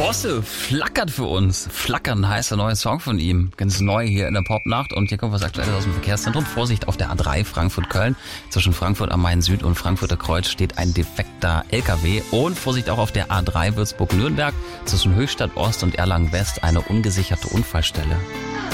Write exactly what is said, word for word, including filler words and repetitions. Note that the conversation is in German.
Bosse flackert für uns. Flackern heißt der neue Song von ihm. Ganz neu hier in der Popnacht. Und hier kommt was Aktuelles aus dem Verkehrszentrum. Vorsicht auf der A drei Frankfurt-Köln. Zwischen Frankfurt am Main Süd und Frankfurter Kreuz steht ein defekter L K W. Und Vorsicht auch auf der A drei Würzburg-Nürnberg. Zwischen Höchstadt Ost und Erlangen West eine ungesicherte Unfallstelle.